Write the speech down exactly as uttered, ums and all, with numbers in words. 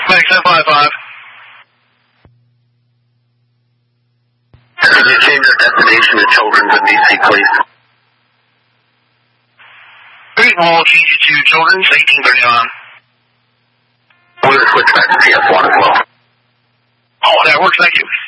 Thanks, ten five five. Could you change our destination to Children's in D C, please? Great, we'll change it to Children's, eighteen thirty-nine. We'll switch back to P S one as well. Oh, that works, thank you.